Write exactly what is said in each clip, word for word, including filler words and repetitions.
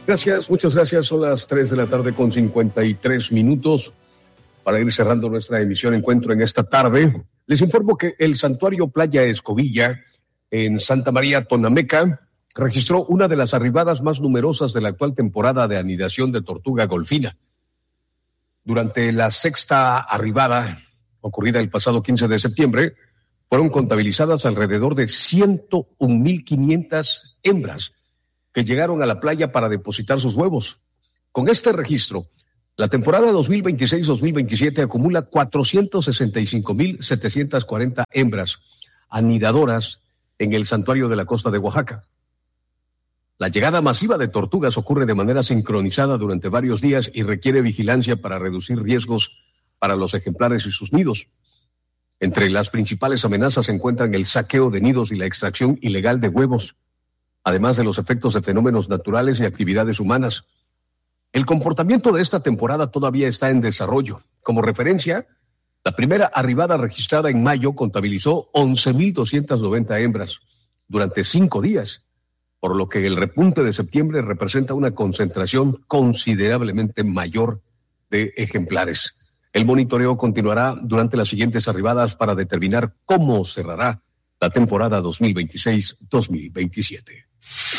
Gracias, muchas gracias. Son las tres de la tarde con cincuenta y tres minutos. Para ir cerrando nuestra emisión Encuentro en esta tarde, les informo que el Santuario Playa Escobilla en Santa María Tonameca registró una de las arribadas más numerosas de la actual temporada de anidación de tortuga golfina. Durante la sexta arribada, ocurrida el pasado quince de septiembre, fueron contabilizadas alrededor de ciento un mil quinientas hembras que llegaron a la playa para depositar sus huevos. Con este registro, la temporada dos mil veintiséis dos mil veintisiete acumula cuatrocientos sesenta y cinco mil setecientas cuarenta hembras anidadoras en el santuario de la costa de Oaxaca. La llegada masiva de tortugas ocurre de manera sincronizada durante varios días y requiere vigilancia para reducir riesgos para los ejemplares y sus nidos. Entre las principales amenazas se encuentran el saqueo de nidos y la extracción ilegal de huevos, además de los efectos de fenómenos naturales y actividades humanas. El comportamiento de esta temporada todavía está en desarrollo. Como referencia, la primera arribada registrada en mayo contabilizó once mil doscientas noventa hembras durante cinco días, por lo que el repunte de septiembre representa una concentración considerablemente mayor de ejemplares. El monitoreo continuará durante las siguientes arribadas para determinar cómo cerrará la temporada dos mil veintiséis dos mil veintisiete.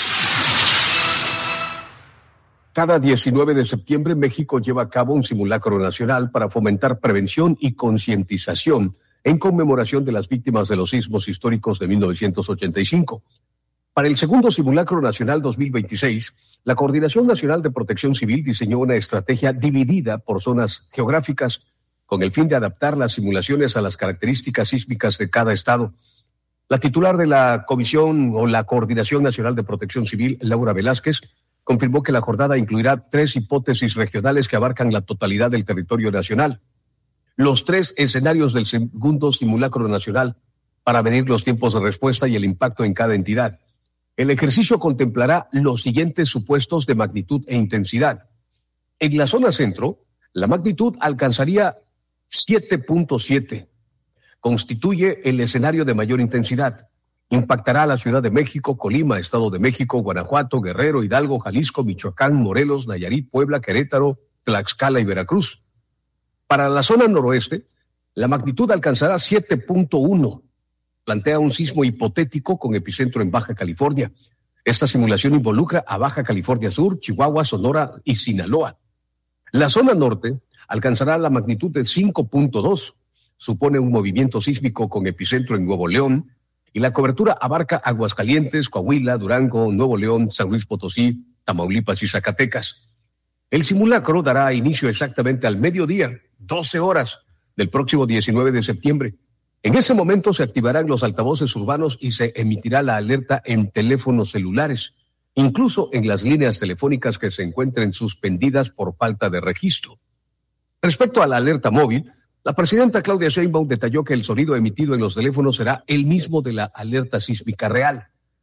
Cada diecinueve de septiembre, México lleva a cabo un simulacro nacional para fomentar prevención y concientización en conmemoración de las víctimas de los sismos históricos de mil novecientos ochenta y cinco. Para el segundo simulacro nacional dos mil veintiséis, la Coordinación Nacional de Protección Civil diseñó una estrategia dividida por zonas geográficas con el fin de adaptar las simulaciones a las características sísmicas de cada estado. La titular de la Comisión o la Coordinación Nacional de Protección Civil, Laura Velázquez, confirmó que la jornada incluirá tres hipótesis regionales que abarcan la totalidad del territorio nacional. Los tres escenarios del segundo simulacro nacional para medir los tiempos de respuesta y el impacto en cada entidad. El ejercicio contemplará los siguientes supuestos de magnitud e intensidad. En la zona centro, la magnitud alcanzaría siete punto siete. Constituye el escenario de mayor intensidad. Impactará a la Ciudad de México, Colima, Estado de México, Guanajuato, Guerrero, Hidalgo, Jalisco, Michoacán, Morelos, Nayarit, Puebla, Querétaro, Tlaxcala y Veracruz. Para la zona noroeste, la magnitud alcanzará siete punto uno. Plantea un sismo hipotético con epicentro en Baja California. Esta simulación involucra a Baja California Sur, Chihuahua, Sonora y Sinaloa. La zona norte alcanzará la magnitud de cinco punto dos. Supone un movimiento sísmico con epicentro en Nuevo León, y la cobertura abarca Aguascalientes, Coahuila, Durango, Nuevo León, San Luis Potosí, Tamaulipas y Zacatecas. El simulacro dará inicio exactamente al mediodía, doce horas, del próximo diecinueve de septiembre. En ese momento se activarán los altavoces urbanos y se emitirá la alerta en teléfonos celulares, incluso en las líneas telefónicas que se encuentren suspendidas por falta de registro. Respecto a la alerta móvil, la presidenta Claudia Sheinbaum detalló que el sonido emitido en los teléfonos será el mismo de la alerta sísmica real.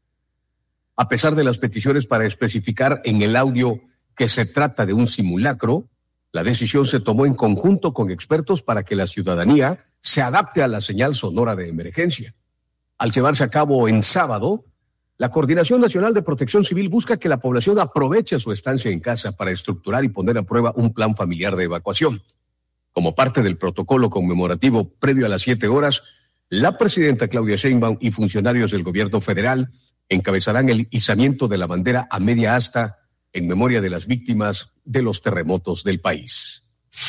A pesar de las peticiones para especificar en el audio que se trata de un simulacro, la decisión se tomó en conjunto con expertos para que la ciudadanía se adapte a la señal sonora de emergencia. Al llevarse a cabo en sábado, la Coordinación Nacional de Protección Civil busca que la población aproveche su estancia en casa para estructurar y poner a prueba un plan familiar de evacuación. Como parte del protocolo conmemorativo previo a las siete horas, la presidenta Claudia Sheinbaum y funcionarios del gobierno federal encabezarán el izamiento de la bandera a media asta en memoria de las víctimas de los terremotos del país.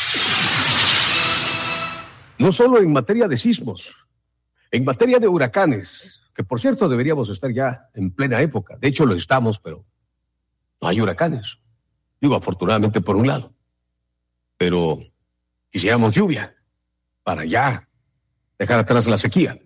No solo en materia de sismos, en materia de huracanes, que por cierto deberíamos estar ya en plena época. De hecho lo estamos, pero no hay huracanes. Digo, afortunadamente por un lado. Pero quisiéramos lluvia para ya dejar atrás la sequía.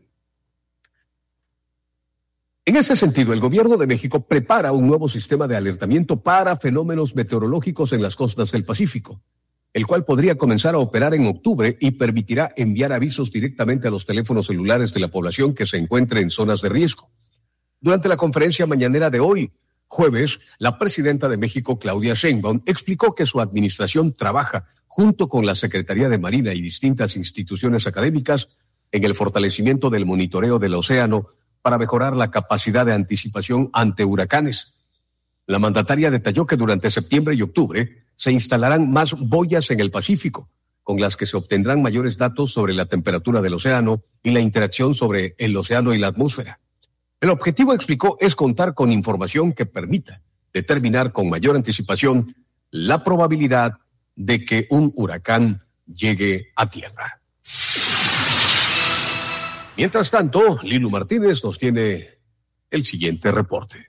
En ese sentido, el gobierno de México prepara un nuevo sistema de alertamiento para fenómenos meteorológicos en las costas del Pacífico, el cual podría comenzar a operar en octubre y permitirá enviar avisos directamente a los teléfonos celulares de la población que se encuentre en zonas de riesgo. Durante la conferencia mañanera de hoy, jueves, la presidenta de México, Claudia Sheinbaum, explicó que su administración trabaja junto con la Secretaría de Marina y distintas instituciones académicas en el fortalecimiento del monitoreo del océano para mejorar la capacidad de anticipación ante huracanes. La mandataria detalló que durante septiembre y octubre se instalarán más boyas en el Pacífico, con las que se obtendrán mayores datos sobre la temperatura del océano y la interacción sobre el océano y la atmósfera. El objetivo, explicó, es contar con información que permita determinar con mayor anticipación la probabilidad de que un huracán llegue a tierra. Mientras tanto, Lilu Martínez nos tiene el siguiente reporte.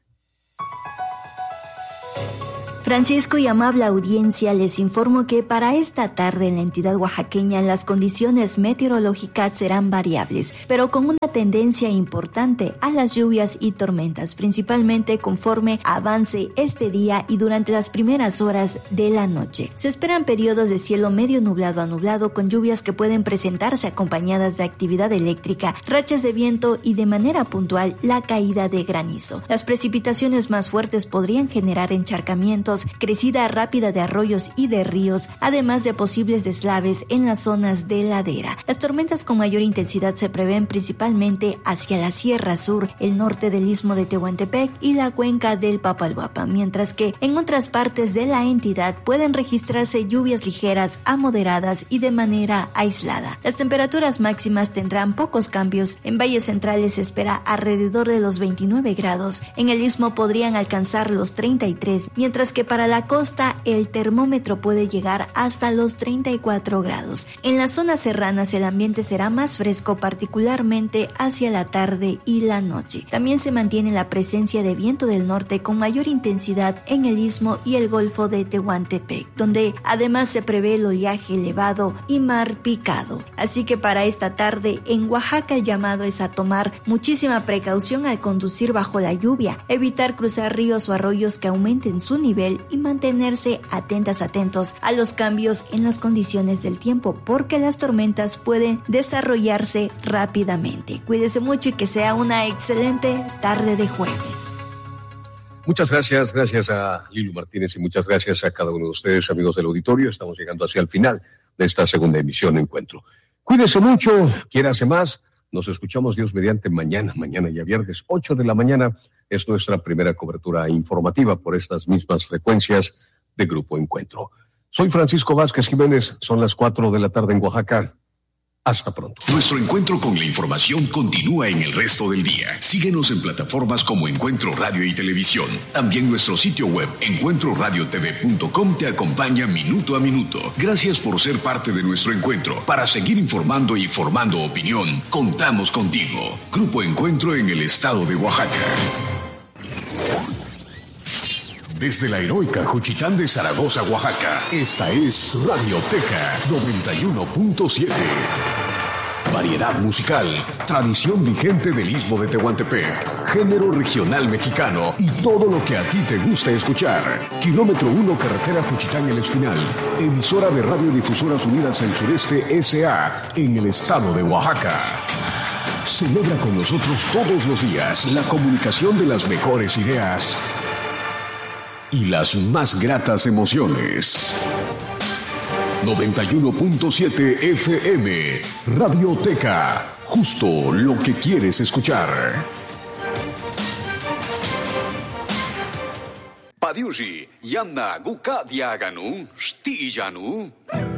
Francisco y amable audiencia, les informo que para esta tarde en la entidad oaxaqueña las condiciones meteorológicas serán variables, pero con una tendencia importante a las lluvias y tormentas, principalmente conforme avance este día y durante las primeras horas de la noche. Se esperan periodos de cielo medio nublado a nublado con lluvias que pueden presentarse acompañadas de actividad eléctrica, rachas de viento y de manera puntual la caída de granizo. Las precipitaciones más fuertes podrían generar encharcamientos, crecida rápida de arroyos y de ríos, además de posibles deslaves en las zonas de ladera. Las tormentas con mayor intensidad se prevén principalmente hacia la Sierra Sur, el norte del Istmo de Tehuantepec y la cuenca del Papaloapa, mientras que en otras partes de la entidad pueden registrarse lluvias ligeras a moderadas y de manera aislada. Las temperaturas máximas tendrán pocos cambios. En valles centrales se espera alrededor de los veintinueve grados. En el Istmo podrían alcanzar los treinta y tres, mientras que para la costa el termómetro puede llegar hasta los treinta y cuatro grados. En las zonas serranas el ambiente será más fresco, particularmente hacia la tarde y la noche. También se mantiene la presencia de viento del norte con mayor intensidad en el Istmo y el Golfo de Tehuantepec, donde además se prevé el oleaje elevado y mar picado. Así que para esta tarde en Oaxaca el llamado es a tomar muchísima precaución al conducir bajo la lluvia, evitar cruzar ríos o arroyos que aumenten su nivel y mantenerse atentas atentos a los cambios en las condiciones del tiempo, porque las tormentas pueden desarrollarse rápidamente. Cuídese mucho y que sea una excelente tarde de jueves. Muchas gracias, gracias a Lilu Martínez y muchas gracias a cada uno de ustedes, amigos del auditorio. Estamos llegando hacia el final de esta segunda emisión de Encuentro. Cuídese mucho, quiérase más. Nos escuchamos, Dios mediante, mañana, mañana ya viernes, ocho de la mañana. Es nuestra primera cobertura informativa por estas mismas frecuencias de Grupo Encuentro. Soy Francisco Vázquez Jiménez, son las cuatro de la tarde en Oaxaca. Hasta pronto. Nuestro encuentro con la información continúa en el resto del día. Síguenos en plataformas como Encuentro Radio y Televisión. También nuestro sitio web, encuentro radio t v punto com, te acompaña minuto a minuto. Gracias por ser parte de nuestro encuentro. Para seguir informando y formando opinión, contamos contigo. Grupo Encuentro en el estado de Oaxaca. Desde la heroica Juchitán de Zaragoza, Oaxaca, esta es Radioteca noventa y uno punto siete. Variedad musical, tradición vigente del Istmo de Tehuantepec, género regional mexicano y todo lo que a ti te gusta escuchar. Kilómetro uno, carretera Juchitán El Espinal, emisora de Radiodifusoras Unidas del Sureste S A en el estado de Oaxaca. Celebra con nosotros todos los días la comunicación de las mejores ideas y las más gratas emociones. noventa y uno punto siete F M, Radioteca, justo lo que quieres escuchar. Padiushi, Yanna Guka Diaganu, Stijanu.